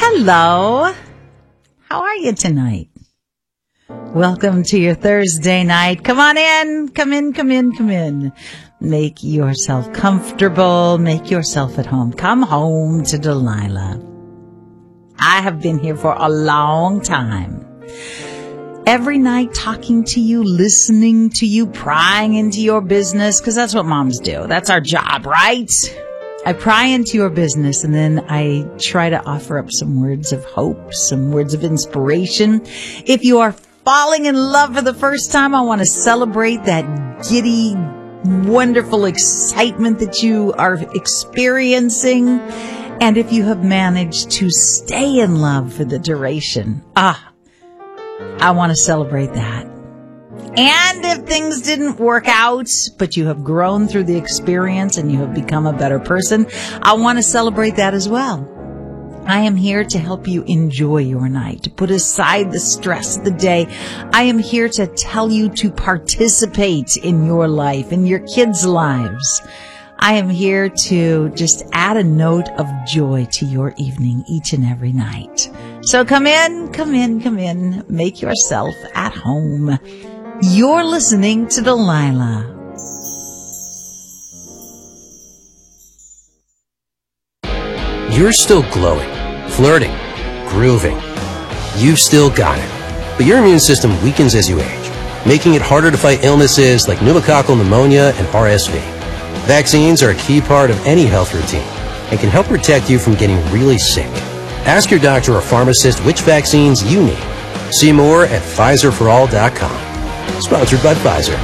Hello. How are you tonight? Welcome to your Thursday night. Come on in. Come in. Make yourself comfortable. Make yourself at home. Come home to Delilah. I have been here for a long time. Every night talking to you, listening to you, prying into your business, because that's what moms do. That's our job, right? I pry into your business, and then I try to offer up some words of hope, some words of inspiration. If you are falling in love for the first time, I want to celebrate that giddy, wonderful excitement that you are experiencing. And if you have managed to stay in love for the duration, I want to celebrate that. And if things didn't work out, but you have grown through the experience and you have become a better person, I want to celebrate that as well. I am here to help you enjoy your night, to put aside the stress of the day. I am here to tell you to participate in your life, in your kids' lives. I am here to just add a note of joy to your evening each and every night. So come in. Make yourself at home. You're listening to Delilah. You're still glowing, flirting, grooving. You've still got it. But your immune system weakens as you age, making it harder to fight illnesses like pneumococcal pneumonia and RSV. Vaccines are a key part of any health routine and can help protect you from getting really sick. Ask your doctor or pharmacist which vaccines you need. See more at PfizerForAll.com. Sponsored by Pfizer.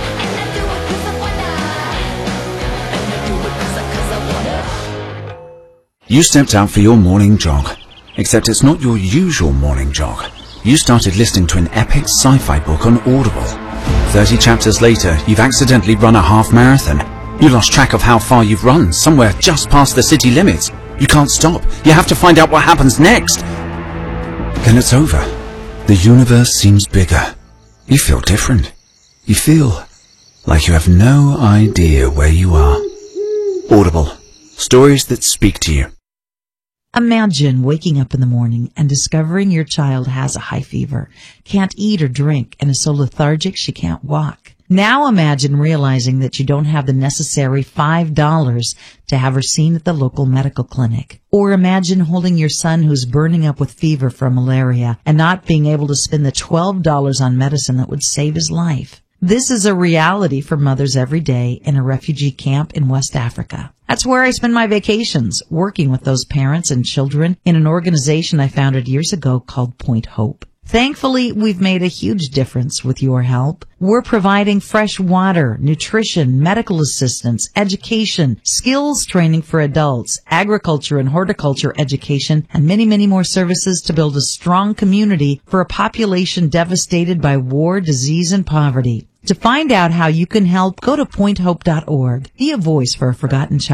You stepped out for your morning jog, except it's not your usual morning jog. You started listening to an epic sci-fi book on Audible. 30 chapters later, you've accidentally run a half marathon. You lost track of how far you've run, somewhere just past the city limits. You can't stop. You have to find out what happens next. Then it's over. The universe seems bigger. You feel different. You feel like you have no idea where you are. Audible. Stories that speak to you. Imagine waking up in the morning and discovering your child has a high fever, can't eat or drink, and is so lethargic she can't walk. Now imagine realizing that you don't have the necessary $5 to have her seen at the local medical clinic. Or imagine holding your son who's burning up with fever from malaria and not being able to spend the $12 on medicine that would save his life. This is a reality for mothers every day in a refugee camp in West Africa. That's where I spend my vacations, working with those parents and children in an organization I founded years ago called Point Hope. Thankfully, we've made a huge difference with your help. We're providing fresh water, nutrition, medical assistance, education, skills training for adults, agriculture and horticulture education, and many, many more services to build a strong community for a population devastated by war, disease, and poverty. To find out how you can help, go to pointhope.org. Be a voice for a forgotten child.